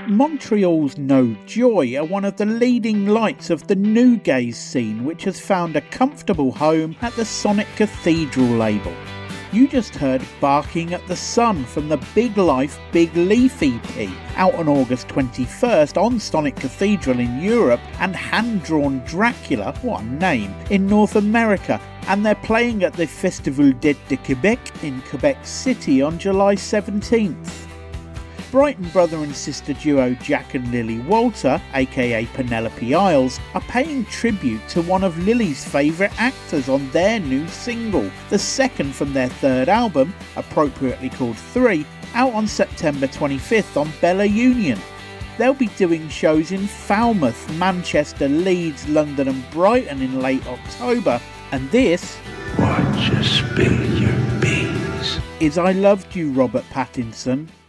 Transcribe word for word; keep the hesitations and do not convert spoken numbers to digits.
Montreal's No Joy are one of the leading lights of the new gaze scene, which has found a comfortable home at the Sonic Cathedral label. You just heard Barking at the Sun from the Big Life Big Leaf E P, out on August twenty-first on Sonic Cathedral in Europe, and Hand Drawn Dracula, what a name, in North America, and they're playing at the Festival d'Eté de Québec in Quebec City on July seventeenth. Brighton brother and sister duo Jack and Lily Walter, aka Penelope Isles, are paying tribute to one of Lily's favourite actors on their new single, the second from their third album, appropriately called Three, out on September twenty-fifth on Bella Union. They'll be doing shows in Falmouth, Manchester, Leeds, London and Brighton in late October, and this Watch you spill your beans is I Loved You, Robert Pattinson.